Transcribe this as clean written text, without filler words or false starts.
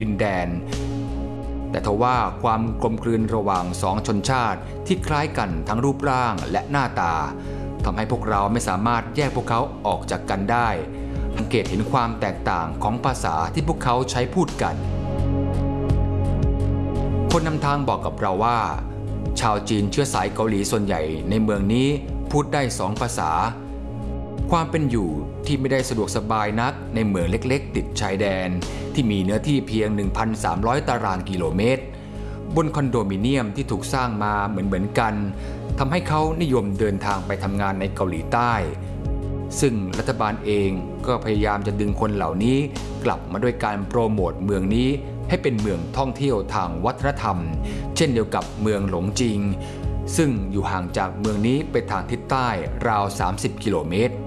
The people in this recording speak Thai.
ดินแดนแต่ทว่าความกลมกลืนระหว่างสองชนชาติที่คล้ายกันทั้งรูปร่างและหน้าตาทำให้พวกเราไม่สามารถแยกพวกเขาออกจากกันได้สังเกตเห็นความแตกต่างของภาษาที่พวกเขาใช้พูดกันคนนำทางบอกกับเราว่าชาวจีนเชื้อสายเกาหลีส่วนใหญ่ในเมืองนี้พูดได้2 ภาษาความเป็นอยู่ที่ไม่ได้สะดวกสบายนักในเมืองเล็กๆติดชายแดนที่มีเนื้อที่เพียง 1,300 ตารางกิโลเมตรบนคอนโดมิเนียมที่ถูกสร้างมาเหมือนกันทำให้เขานิยมเดินทางไปทำงานในเกาหลีใต้ซึ่งรัฐบาลเองก็พยายามจะดึงคนเหล่านี้กลับมาด้วยการโปรโมทเมืองนี้ให้เป็นเมืองท่องเที่ยวทางวัฒนธรรมเช่นเดียวกับเมืองหลงจิงซึ่งอยู่ห่างจากเมืองนี้ไปทางทิศใต้ราว30 กิโลเมตร